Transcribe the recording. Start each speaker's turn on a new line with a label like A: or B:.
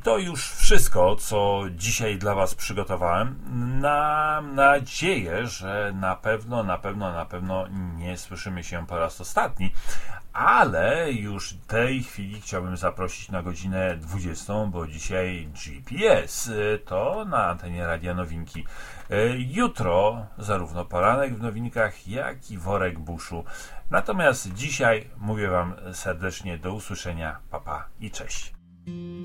A: to już wszystko, co dzisiaj dla Was przygotowałem. Mam nadzieję, że na pewno nie słyszymy się po raz ostatni, ale już w tej chwili chciałbym zaprosić na godzinę 20, bo dzisiaj GPS to na antenie Radia Nowinki. Jutro zarówno poranek w nowinkach, jak i worek buszu. Natomiast dzisiaj mówię Wam serdecznie do usłyszenia, papa i cześć.